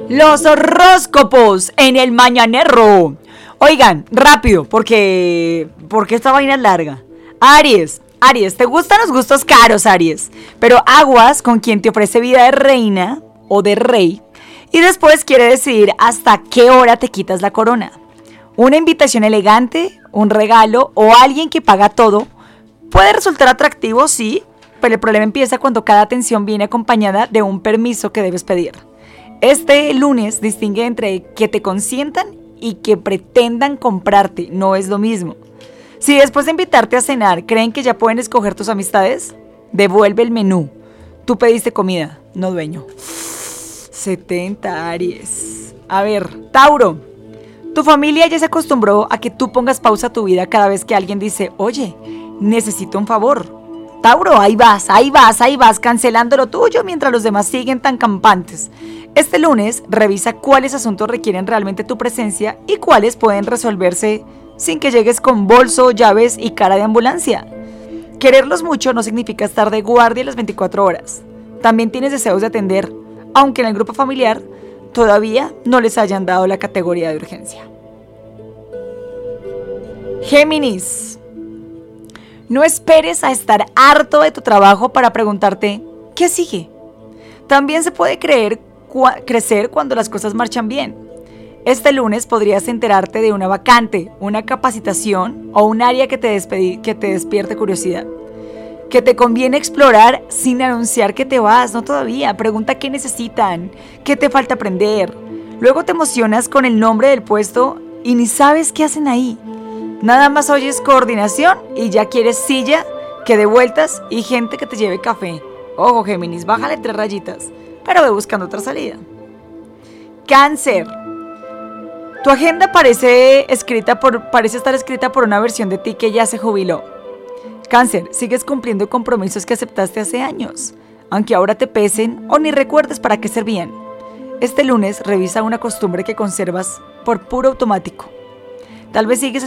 Los horóscopos en el mañanero. Oigan, rápido, porque esta vaina es larga. Aries, te gustan los gustos caros, Aries, pero aguas con quien te ofrece vida de reina o de rey y después quiere decidir hasta qué hora te quitas la corona. Una invitación elegante, un regalo o alguien que paga todo puede resultar atractivo, sí, pero el problema empieza cuando cada atención viene acompañada de un permiso que debes pedir. Este lunes distingue entre que te consientan y que pretendan comprarte, no es lo mismo. Si después de invitarte a cenar creen que ya pueden escoger tus amistades, devuelve el menú. Tú pediste comida, no dueño. 70 Aries. A ver, Tauro. Tu familia ya se acostumbró a que tú pongas pausa a tu vida cada vez que alguien dice, oye, necesito un favor. Tauro, ahí vas, cancelando lo tuyo mientras los demás siguen tan campantes. Este lunes, revisa cuáles asuntos requieren realmente tu presencia y cuáles pueden resolverse sin que llegues con bolso, llaves y cara de ambulancia. Quererlos mucho no significa estar de guardia las 24 horas. También tienes deseos de atender, aunque en el grupo familiar todavía no les hayan dado la categoría de urgencia. Géminis. No esperes a estar harto de tu trabajo para preguntarte, ¿qué sigue? También se puede crecer cuando las cosas marchan bien. Este lunes podrías enterarte de una vacante, una capacitación o un área que te despierte curiosidad. Que te conviene explorar sin anunciar que te vas, no todavía. Pregunta qué necesitan, qué te falta aprender. Luego te emocionas con el nombre del puesto y ni sabes qué hacen ahí. Nada más oyes coordinación y ya quieres silla, que de vueltas y gente que te lleve café. Ojo, Géminis, bájale 3 rayitas, pero ve buscando otra salida. Cáncer. Tu agenda parece estar escrita por una versión de ti que ya se jubiló. Cáncer, sigues cumpliendo compromisos que aceptaste hace años, aunque ahora te pesen o ni recuerdes para qué servían. Este lunes revisa una costumbre que conservas por puro automático. Tal vez sigues